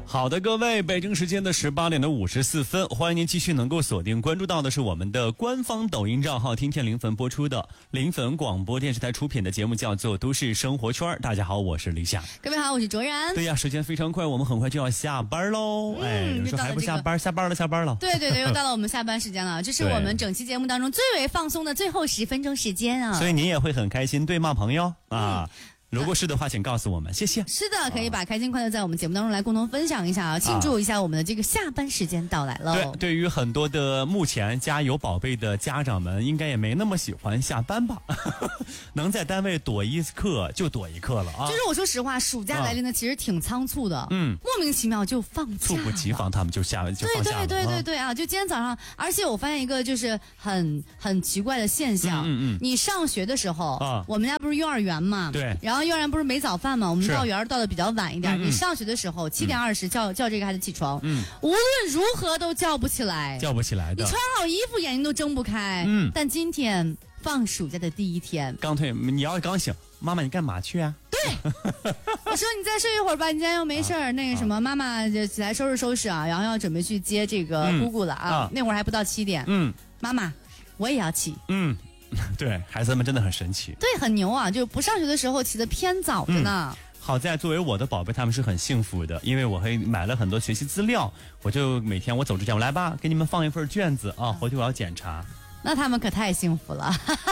好的，各位，北京时间的18点54分，欢迎您继续能够锁定关注到的是我们的官方抖音账号听天临汾播出的临汾广播电视台出品的节目，叫做都市生活圈。大家好，我是李夏。 各位好，我是卓然。 对呀，时间非常快，我们很快就要下班喽。有人说还不下班，下班了。 对，又到了我们下班时间了，这是我们整期节目当中最为放松的最后10分钟时间啊。 所以您也会很开心，对吗，朋友啊？如果是的话，请告诉我们，谢谢。 是的，可以把开心快乐在我们节目当中来共同分享一下啊，庆祝一下我们的这个下班时间到来了。 对于很多的目前家有宝贝的家长们，应该也没那么喜欢下班吧？能在单位躲一刻就躲一刻了啊！ 就是我说实话，暑假来临的其实挺仓促的，莫名其妙就放假了， 猝不及防，他们就放假了。 对啊！就今天早上，而且我发现一个就是很奇怪的现象，你上学的时候，我们家不是幼儿园嘛， 对， 然后幼儿园不是没早饭嘛，我们到园到的比较晚一点。你上学的时候7点20叫这个孩子起床，无论如何都叫不起来的。你穿好衣服眼睛都睁不开。但今天放暑假的第一天， 你要刚醒，妈妈你干嘛去啊？ 对，我说你再睡一会儿吧，你今天又没事儿。那个什么，妈妈就起来收拾啊，然后要准备去接这个姑姑了啊。那会儿还不到7点。妈妈，我也要起。 对，孩子们真的很神奇。 对，很牛啊！就不上学的时候起得偏早着呢。 好在作为我的宝贝，他们是很幸福的，因为我会买了很多学习资料，我就每天我走之前，我来吧，给你们放一份卷子啊，回去我要检查。 那他们可太幸福了。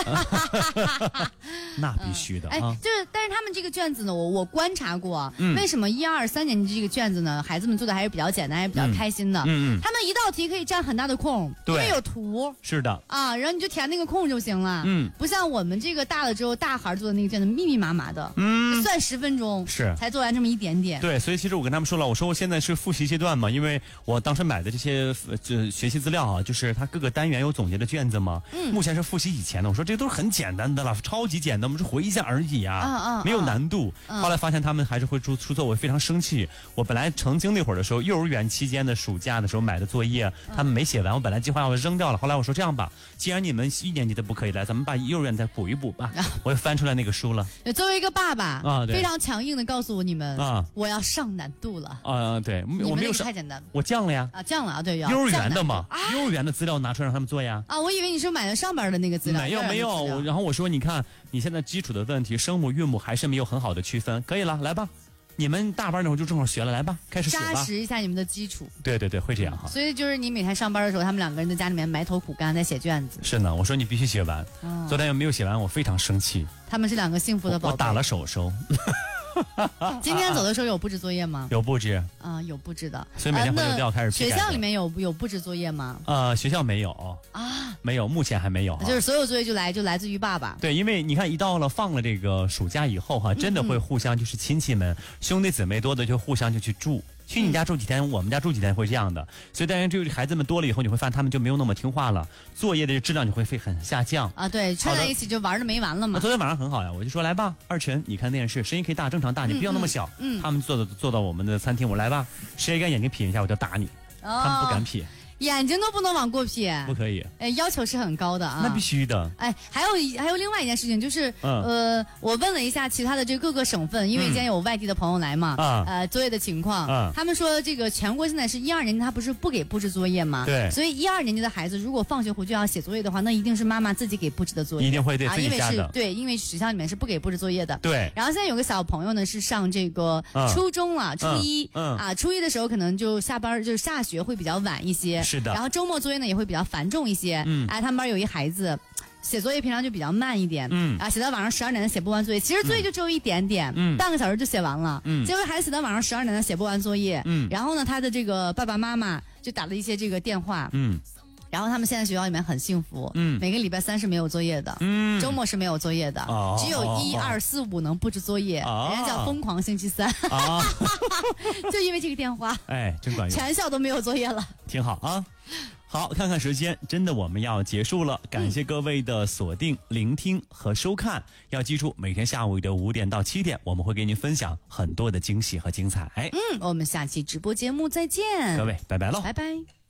那必须的。 但是他们这个卷子呢，我观察过，为什么1、2、3年级这个卷子呢，孩子们做的还是比较简单，还是比较开心的。他们一道题可以占很大的空，因为有图。 是的啊，然后你就填那个空就行了。不像我们这个大了之后，大孩做的那个卷子密密麻麻的，算10分钟是才做完这么一点点。 对，所以其实我跟他们说了，我说我现在是复习阶段嘛，因为我当时买的这些学习资料啊，就是它各个单元有总结的卷子嘛。目前是复习以前的，我说这都是很简单的了，超级简单，我们是回一下而已啊，没有难度。后来发现他们还是会出错，我非常生气。我本来曾经那会儿的时候，幼儿园期间的暑假的时候买的作业，他们没写完，我本来计划要扔掉了。后来我说这样吧，既然你们1年级的不可以来，咱们把幼儿园再补一补吧。我又翻出来那个书了。 作为一个爸爸非常强硬的告诉你们我要上难度了。 对，我没有太简单， 我降了呀。 降了啊，对， 幼儿园的嘛，幼儿园的资料拿出来让他们做呀。 我以为你是买的上边的那个资料。 没有。然后我说，你看你现在基础的问题，生母韵母还是没有很好的区分，可以了，来吧。你们大班那会儿就正好学了，来吧，开始写吧， 扎实一下你们的基础。 对，会这样哈。 所以就是你每天上班的时候，他们2个人在家里面埋头苦干，在写卷子。 是呢，我说你必须写完。昨天又没有写完，我非常生气。 他们是2个幸福的宝贝。 我打了手收。 今天走的时候有布置作业吗？ 有布置有布置的， 所以每天回头都要开始批改。 学校里面有布置作业吗？ 学校没有没有，目前还没有。 就是所有作业就来自于爸爸。 对，因为你看，一到了放了这个暑假以后真的会互相就是亲戚们兄弟姊妹多的就互相就去住。去你家住几天，我们家住几天，会这样的。所以当然，这个孩子们多了以后，你会发现他们就没有那么听话了，作业的质量就会很下降对，串在一起就玩的没完了嘛。 昨天晚上很好呀，我就说来吧，二晨，你看电视，声音可以大，正常大，你不要那么小。他们坐到我们的餐厅，我来吧，谁敢眼睛瞥一下，我就打你。他们不敢瞥。 眼睛都不能往过瞥， 不可以。 要求是很高的啊。 那必须的。 还有另外一件事情就是，我问了一下其他的这各个省份，因为今天有外地的朋友来嘛，作业的情况，他们说这个全国现在是1、2年级他不是不给布置作业吗？ 对。 所以1、2年级的孩子如果放学回去要写作业的话，那一定是妈妈自己给布置的作业， 一定会对自己家的。 因为学校里面是不给布置作业的。 对。 然后现在有个小朋友呢是上这个初中了，初一初一的时候可能就下班就是下学会比较晚一些。 是的。 然后周末作业呢也会比较繁重一些。他们班有一孩子写作业平常就比较慢一点，写到晚上12点写不完作业，其实作业就只有一点点，半个小时就写完了，结果孩子写到晚上12点写不完作业，然后呢他的这个爸爸妈妈就打了一些这个电话，然后他们现在学校里面很幸福，每个礼拜3是没有作业的，周末是没有作业的，只有1、2、4、5能布置作业，人家叫疯狂星期3，就因为这个电话， 真管用， 全校都没有作业了， 挺好啊。好，看看时间，真的我们要结束了，感谢各位的锁定、聆听和收看。要记住，每天下午的5点到7点，我们会给您分享很多的惊喜和精彩。 我们下期直播节目再见， 各位，拜拜喽， 拜拜。